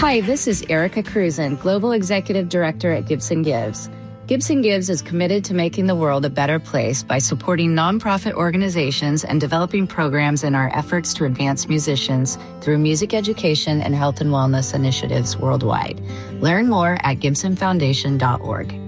Hi, this is Erica Cruzen, Global Executive Director at Gibson Gives. Gibson Gives is committed to making the world a better place by supporting nonprofit organizations and developing programs in our efforts to advance musicians through music education and health and wellness initiatives worldwide. Learn more at gibsonfoundation.org.